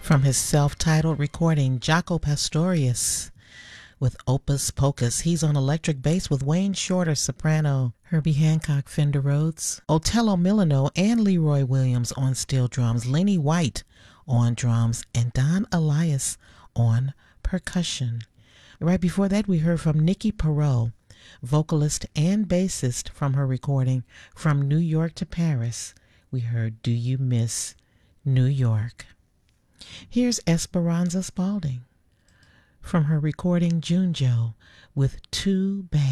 From his self-titled recording, Jaco Pastorius with Opus Pocus. He's on electric bass with Wayne Shorter, soprano, Herbie Hancock, Fender Rhodes, Otello Milano and Leroy Williams on steel drums, Lenny White on drums, and Don Elias on percussion. Right before that, we heard from Nikki Perot, vocalist and bassist, from her recording From New York to Paris. We heard Do You Miss New York? Here's Esperanza Spalding from her recording Junjo with Too Bad.